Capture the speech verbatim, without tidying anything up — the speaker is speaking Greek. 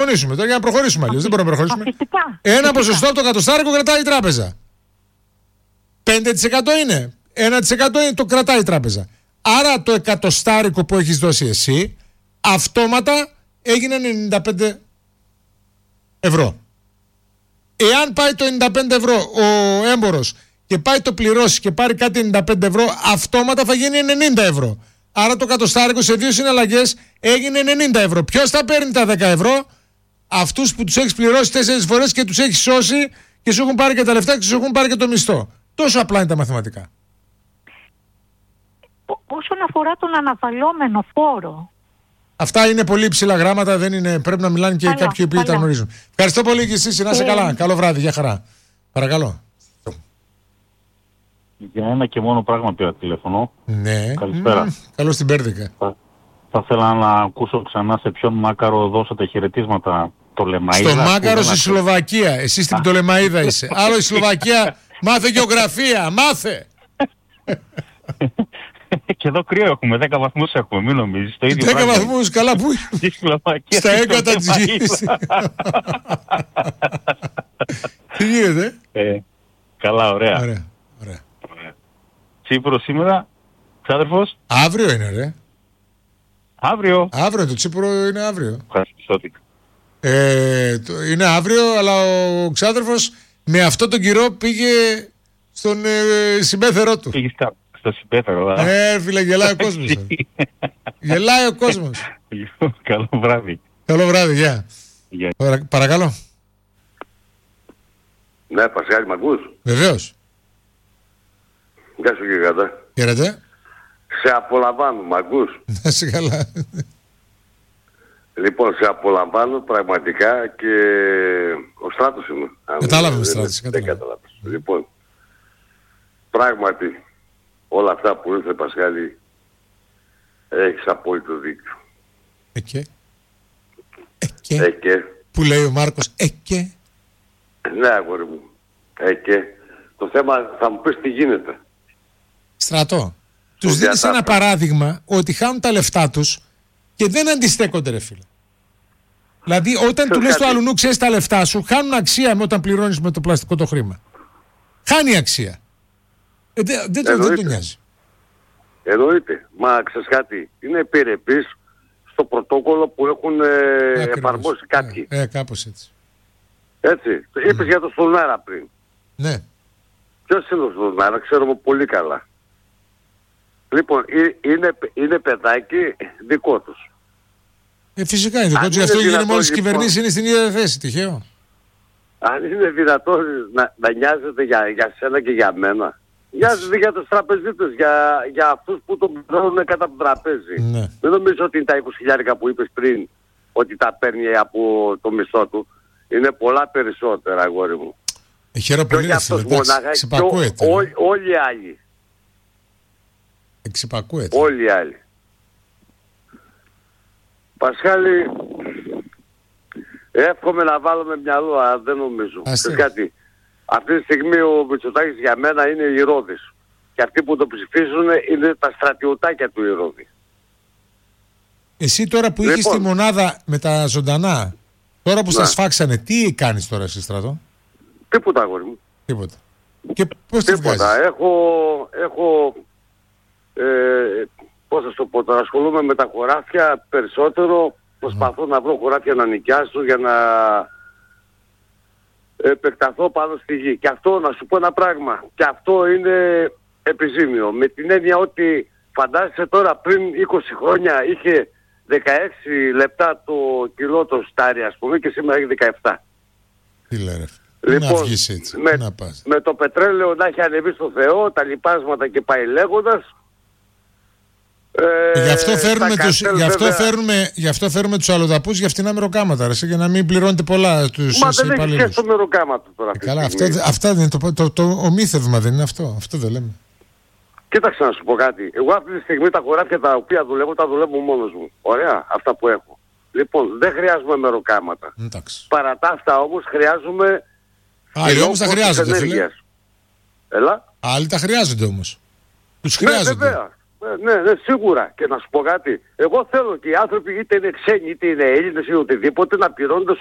συμφωνήσουμε τώρα για να προχωρήσουμε αλλιώς. Δεν μπορούμε να προχωρήσουμε. Φυσικά. Ένα Φυσικά. ποσοστό από το κατοστάρικο κρατάει η τράπεζα. πέντε τοις εκατό είναι. ένα τοις εκατό είναι, το κρατάει η τράπεζα. Άρα το εκατοστάρικο που έχεις δώσει εσύ, αυτόματα έγινε ενενήντα πέντε ευρώ. Εάν πάει το ενενήντα πέντε ευρώ ο έμπορος και πάει το πληρώσει και πάρει κάτι ενενήντα πέντε ευρώ, αυτόματα θα γίνει ενενήντα ευρώ. Άρα το κατοστάρικο σε δύο συναλλαγές έγινε ενενήντα ευρώ. Ποιος θα παίρνει τα δέκα ευρώ? Αυτούς που τους έχεις πληρώσει τέσσερις φορές και τους έχεις σώσει και σου έχουν πάρει και τα λεφτά και σου έχουν πάρει και το μισθό. Τόσο απλά είναι τα μαθηματικά. Όσον αφορά τον αναβαλλόμενο φόρο. Αυτά είναι πολύ υψηλά γράμματα, δεν είναι, πρέπει να μιλάνε και καλά, κάποιοι που τα γνωρίζουν. Ευχαριστώ πολύ και εσείς, να είστε ε... καλά. Καλό βράδυ, για χαρά. Παρακαλώ. Για ένα και μόνο πράγμα πήρα τηλέφωνο. Ναι. Καλησπέρα. Mm, καλώς την Πέρδικα. Θα, θα ήθελα να ακούσω ξανά σε ποιον Μάκαρο δώσατε χαιρετίσματα. Το Λεμαΐδα. Στο Μάκαρο στη Σλοβακία. Εσύ στην Πτολεμαΐδα είσαι. Άλλο η Σλοβακία. Μάθε γεωγραφία. Μάθε. Και εδώ κρύο έχουμε. δέκα βαθμούς έχουμε. Μην νομίζεις. Το ίδιο δέκα βαθμούς. Καλά που στα έγκατα της γης. Τι γίνεται? Ε, καλά, ωραία. Ωραία. Ωραία. Τσίπρο σήμερα. Ξάδερφος. Αύριο είναι, ρε. Αύριο. Αύριο. Το Τσίπρο είναι αύριο. Ευχαριστώ. Ε, το, είναι αύριο, αλλά ο ξάδερφος με αυτό τον καιρό πήγε στον ε, συμπέθερό του. Πήγε στο συμπέθερο. Ε, φίλε, γελάει ο κόσμος. Γελάει ο κόσμος. Καλό βράδυ. Καλό βράδυ, γεια. Yeah. Παρα, παρακαλώ. Ναι, Πασχάλη, μ' ακούς? Βεβαίως. Γεια σου, γιγαντά. Χαίρετε. Σε απολαμβάνω, μ' ακούς? Να σε καλά. Λοιπόν, σε απολαμβάνω πραγματικά και ο Στράτος είμαι. Κατάλαβε με Στράτος. Δεν κατάλαβες. Λοιπόν, πράγματι όλα αυτά που ήρθε, Πασχάλη, έχεις απόλυτο δίκιο. Εκέ. Εκέ. Εκέ. Που λέει ο Μάρκος, εκέ. Ναι, αγόρι μου. Εκέ. Το θέμα θα μου πεις τι γίνεται. Στρατό. Τους δίνεις ένα παράδειγμα ότι χάνουν τα λεφτά τους και δεν αντιστέκονται, ρε φίλε. Δηλαδή, όταν του λες του αλλού, ξέρεις τα λεφτά σου, χάνουν αξία όταν πληρώνεις με το πλαστικό το χρήμα. Χάνει αξία. Ε, δε, δεν το δεν νοιάζει. Εννοείται. Μα ξέρεις κάτι, είναι επιρρεπής στο πρωτόκολλο που έχουν ε, εφαρμόσει κάποιοι. Ε, ε, κάπως έτσι. Έτσι. Mm. Είπες για το Στουρνάρα πριν. Ναι. Ποιος είναι ο Στουρνάρα, ξέρουμε πολύ καλά. Λοιπόν, είναι, είναι παιδάκι δικό τους. Ε, φυσικά είναι δικό τους. Γι' αυτό γίνει μόλις οι κυβερνήσεις είναι στην ίδια θέση. Τυχαίο. Αν είναι δυνατόν να, να νοιάζεται για, για σένα και για μένα. Νοιάζεται για τους τραπεζίτες, για, για αυτούς που τον πληρώνουν κατά το τραπέζι. Ναι. Δεν νομίζω ότι είναι τα είκοσι χιλιάρικα που είπες πριν, ότι τα παίρνει από το μισθό του. Είναι πολλά περισσότερα, αγόρι μου. Ε, χαίρομαι πολύ να ξεπακούεται. Όλοι οι άλλοι. Εξυπακούεται. Όλοι οι άλλοι. Πασχάλη, εύχομαι να βάλουμε μυαλό, αλλά δεν νομίζω. Ξέρεις κάτι, αυτή τη στιγμή ο Μητσοτάκης για μένα είναι ηρώδης. Και αυτοί που το ψηφίζουν είναι τα στρατιωτάκια του ηρώδη. Εσύ τώρα που λοιπόν, είχες τη μονάδα με τα ζωντανά, τώρα που σας φάξανε, τι κάνεις τώρα εσύ, Στρατό? Τίποτα, αγόρι μου. Τίποτα. Και πώς τη βγάζεις? Έχω, έχω ε, πώς θα σου πω, τώρα ασχολούμαι με τα χωράφια περισσότερο, προσπαθώ mm. να βρω χωράφια να νοικιάσω για να επεκταθώ πάνω στη γη. Και αυτό, να σου πω ένα πράγμα, και αυτό είναι επιζήμιο. Με την έννοια ότι φαντάζεσαι τώρα πριν είκοσι χρόνια είχε δεκαέξι λεπτά το κιλό το στάρι, ας πούμε, και σήμερα έχει δεκαεπτά. Τι λέει, λοιπόν, να βγεις έτσι, με, να πας. με το πετρέλαιο να έχει ανεβεί στο Θεό, τα λοιπάσματα και πάει λέγοντας. Ε, γι' αυτό φέρνουμε τους, γι αυτό φέρνουμε, γι' αυτό φέρνουμε τους αλλοδαπούς για φτηνά μεροκάματα, ρε, για να μην πληρώνετε πολλά τους υπαλλήλους. Μα δεν έχει σχέση το μεροκάματο τώρα. Ε, καλά, αυτά, αυτά δεν είναι το, το, το ομίθευμα, δεν είναι αυτό. Αυτό δεν λέμε. Κοίταξε να σου πω κάτι. Εγώ αυτή τη στιγμή τα χωράφια τα οποία δουλεύω, τα δουλεύω μόνος μου. Ωραία, αυτά που έχω. Λοιπόν, δεν χρειάζομαι μεροκάματα. Εντάξει. Παρά τα αυτά όμως χρειάζομαι... Άλλοι όμως τα χρειάζονται, φίλε. Έλα. Άλλοι τα χρειάζονται όμως. Τους χρειάζονται. Ναι, βέβαια. Ναι, ναι, σίγουρα. Και να σου πω κάτι. Εγώ θέλω και οι άνθρωποι, είτε είναι ξένοι, είτε είναι Έλληνες ή οτιδήποτε, να πληρώνονται